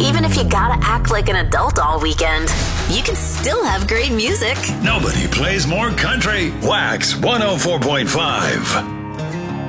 Even if you gotta act like an adult all weekend, you can still have great music. Nobody plays more country. Wax 104.5.